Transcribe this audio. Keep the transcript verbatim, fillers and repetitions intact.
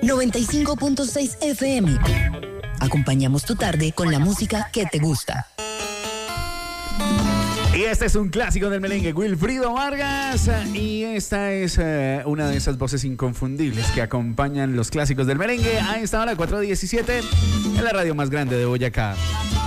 noventa y cinco punto seis F M. Acompañamos tu tarde con la música que te gusta. Y este es un clásico del merengue, Wilfrido Vargas. Y esta es uh, una de esas voces inconfundibles que acompañan los clásicos del merengue a esta hora, cuatro diecisiete, en la radio más grande de Boyacá.